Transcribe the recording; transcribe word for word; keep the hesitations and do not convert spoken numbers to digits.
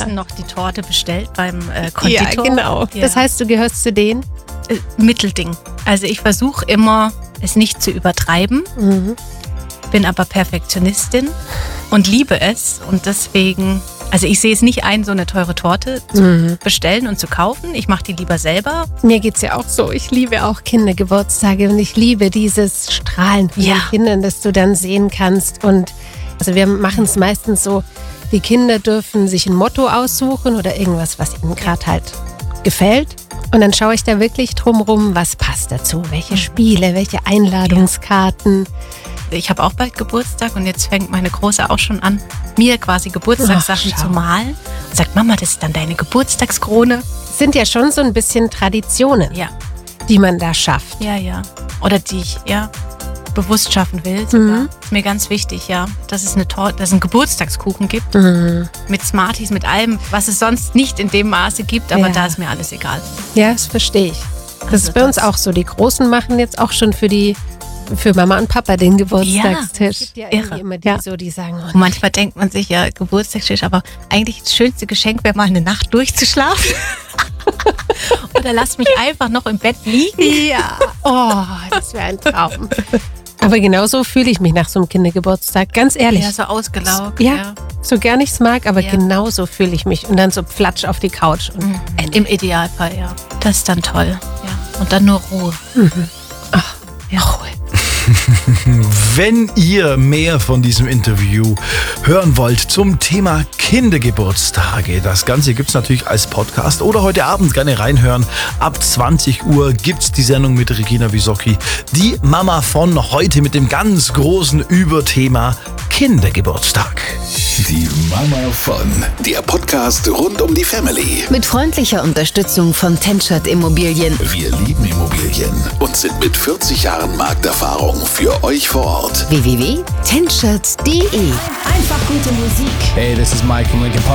Essen noch die Torte bestellt beim äh, Konditor. Ja, genau. Ja. Das heißt, du gehörst zu denen? Äh, Mittelding. Also ich versuche immer, es nicht zu übertreiben, Mhm. bin aber Perfektionistin und liebe es. Und deswegen, also ich sehe es nicht ein, so eine teure Torte zu Mhm. bestellen und zu kaufen. Ich mache die lieber selber. Mir geht's ja auch so. Ich liebe auch Kindergeburtstage und ich liebe dieses Strahlen von Ja. den Kindern, das du dann sehen kannst. Und also wir machen es meistens so, die Kinder dürfen sich ein Motto aussuchen oder irgendwas, was ihnen gerade halt gefällt. Und dann schaue ich da wirklich drumrum, was passt dazu, welche Spiele, welche Einladungskarten. Ich habe auch bald Geburtstag und jetzt fängt meine Große auch schon an, mir quasi Geburtstagssachen Ach, schau. zu malen. Und sagt, Mama, das ist dann deine Geburtstagskrone. Sind ja schon so ein bisschen Traditionen, Ja, die man da schafft. ja, ja. Oder die ich, ja, bewusst schaffen will. Sogar. Mhm. Ist mir ganz wichtig, ja, dass es eine Torte, dass es einen Geburtstagskuchen gibt. Mhm. Mit Smarties, mit allem, was es sonst nicht in dem Maße gibt, aber Ja. da ist mir alles egal. Ja, das verstehe ich. Das Also ist bei uns das- auch so. Die Großen machen jetzt auch schon für die für Mama und Papa den Geburtstagstisch. Es gibt ja irgendwie irre. immer die Ja. so, die sagen, oh, Und manchmal denkt man sich ja, Geburtstagstisch, aber eigentlich das schönste Geschenk wäre mal eine Nacht durchzuschlafen. Oder lass mich einfach noch im Bett liegen. ja, oh, das wäre ein Traum. Aber genauso fühle ich mich nach so einem Kindergeburtstag, ganz ehrlich. Ja, so ausgelaugt. Ja, Ja. so gern ich es mag, aber Ja. genauso fühle ich mich. Und dann so platsch auf die Couch. Und Mhm. Im Idealfall, ja. Das ist dann toll. Ja. Und dann nur Ruhe. ach, Ja. Ruhe. Wenn ihr mehr von diesem Interview hören wollt zum Thema Kindergeburtstage, das Ganze gibt's natürlich als Podcast oder heute Abend gerne reinhören. Ab zwanzig Uhr gibt's die Sendung mit Regina Wisocki, die Mama von heute mit dem ganz großen Überthema Kindergeburtstag. Die Mama von, der Podcast rund um die Family. Mit freundlicher Unterstützung von Tenschert Immobilien. Wir lieben Immobilien und sind mit vierzig Jahren Markterfahrung für euch vor Ort. w w w punkt tenschert punkt d e. Einfach gute Musik. Hey, this is Mike from Linkin Park.